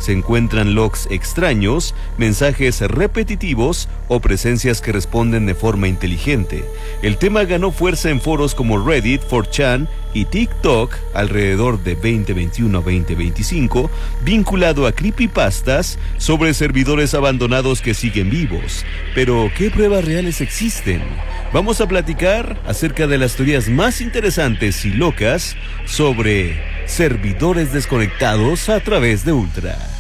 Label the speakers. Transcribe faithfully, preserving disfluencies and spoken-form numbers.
Speaker 1: se encuentran logs extraños, mensajes repetitivos o presencias que responden de forma inteligente. El tema ganó fuerza en foros como Reddit, cuatro chan y TikTok alrededor de veinte veintiuno a veinte veinticinco, vinculado a creepypastas sobre servidores abandonados que siguen vivos. Pero, ¿qué pruebas reales existen? Vamos a platicar acerca de las teorías más interesantes y locas sobre servidores desconectados a través de Ultra.